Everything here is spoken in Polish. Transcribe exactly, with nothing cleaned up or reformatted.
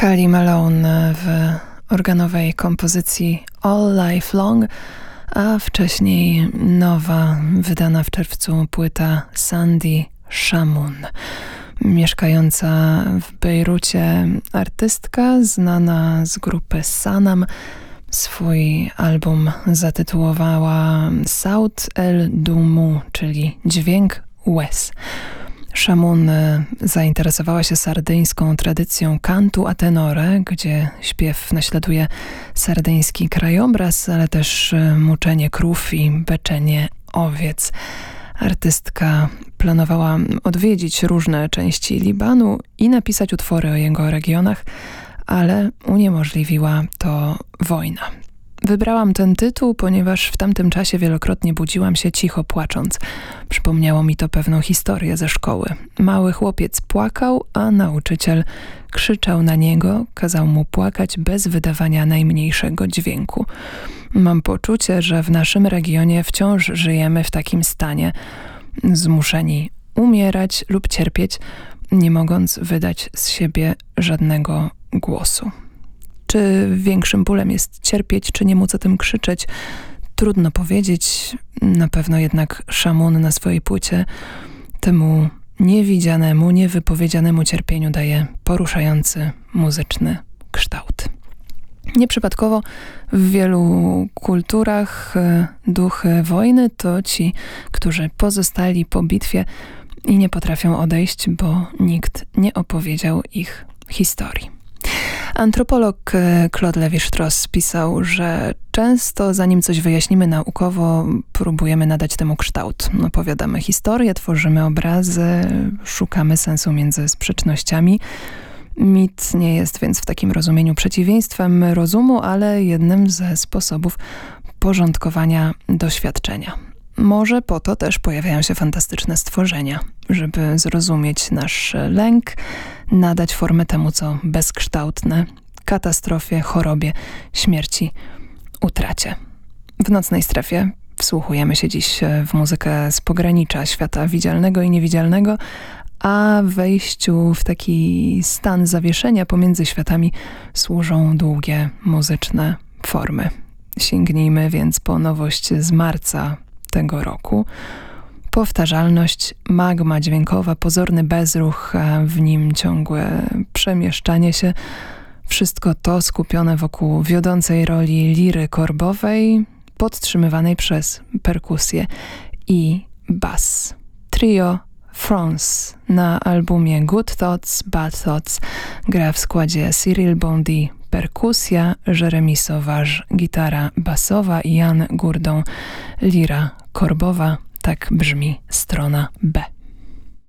Kylie Malone w organowej kompozycji All Life Long, a wcześniej nowa, wydana w czerwcu płyta Sandy Shamoun. Mieszkająca w Bejrucie artystka znana z grupy Sanam swój album zatytułowała Saut el Dumu, czyli Dźwięk łez. Shamoun zainteresowała się sardyńską tradycją cantu a tenore, gdzie śpiew naśladuje sardyński krajobraz, ale też muczenie krów i beczenie owiec. Artystka planowała odwiedzić różne części Libanu i napisać utwory o jego regionach, ale uniemożliwiła to wojna. Wybrałam ten tytuł, ponieważ w tamtym czasie wielokrotnie budziłam się cicho płacząc. Przypomniało mi to pewną historię ze szkoły. Mały chłopiec płakał, a nauczyciel krzyczał na niego, kazał mu płakać bez wydawania najmniejszego dźwięku. Mam poczucie, że w naszym regionie wciąż żyjemy w takim stanie, zmuszeni umierać lub cierpieć, nie mogąc wydać z siebie żadnego głosu. Czy większym bólem jest cierpieć, czy nie móc o tym krzyczeć? Trudno powiedzieć. Na pewno jednak Shamoun na swojej płycie temu niewidzianemu, niewypowiedzianemu cierpieniu daje poruszający muzyczny kształt. Nieprzypadkowo w wielu kulturach duchy wojny to ci, którzy pozostali po bitwie i nie potrafią odejść, bo nikt nie opowiedział ich historii. Antropolog Claude Lévi-Strauss pisał, że często zanim coś wyjaśnimy naukowo, próbujemy nadać temu kształt. Opowiadamy historię, tworzymy obrazy, szukamy sensu między sprzecznościami. Mit nie jest więc w takim rozumieniu przeciwieństwem rozumu, ale jednym ze sposobów porządkowania doświadczenia. Może po to też pojawiają się fantastyczne stworzenia, żeby zrozumieć nasz lęk, nadać formę temu, co bezkształtne, katastrofie, chorobie, śmierci, utracie. W Nocnej Strefie wsłuchujemy się dziś w muzykę z pogranicza świata widzialnego i niewidzialnego, a wejściu w taki stan zawieszenia pomiędzy światami służą długie muzyczne formy. Sięgnijmy więc po nowość z marca tego roku. Powtarzalność, magma dźwiękowa, pozorny bezruch, a w nim ciągłe przemieszczanie się. Wszystko to skupione wokół wiodącej roli liry korbowej, podtrzymywanej przez perkusję i bas. Trio France na albumie Good Thoughts, Bad Thoughts gra w składzie Cyril Bondy perkusja, Jérémy Sauvage gitara basowa i Jan Gourdon lira korbowa. Tak brzmi strona B.